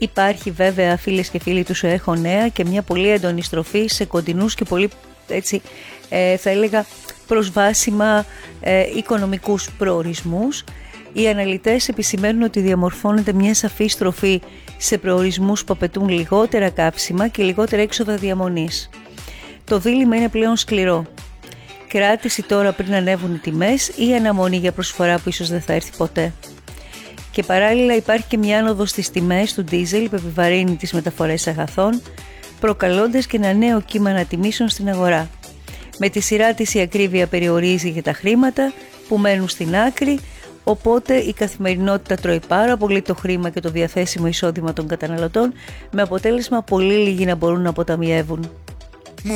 Υπάρχει βέβαια, φίλες και φίλοι του ΣΟΕΧΟ Νέα, και μια πολύ έντονη στροφή σε κοντινούς και πολύ, έτσι, θα έλεγα, προσβάσιμα οικονομικούς προορισμούς. Οι αναλυτές επισημαίνουν ότι διαμορφώνεται μια σαφή στροφή σε προορισμούς που απαιτούν λιγότερα κάψιμα και λιγότερα έξοδα διαμονής. Το δίλημμα είναι πλέον σκληρό. Κράτηση τώρα πριν ανέβουν οι τιμές ή αναμονή για προσφορά που ίσως δεν θα έρθει ποτέ. Και παράλληλα υπάρχει και μια άνοδος στις τιμές του ντίζελ που επιβαρύνει τις μεταφορές αγαθών, προκαλώντας και ένα νέο κύμα ανατιμήσεων στην αγορά. Με τη σειρά της η ακρίβεια περιορίζει για τα χρήματα που μένουν στην άκρη, οπότε η καθημερινότητα τρώει πάρα πολύ το χρήμα και το διαθέσιμο εισόδημα των καταναλωτών, με αποτέλεσμα πολύ λίγοι να μπορούν να αποταμιεύουν.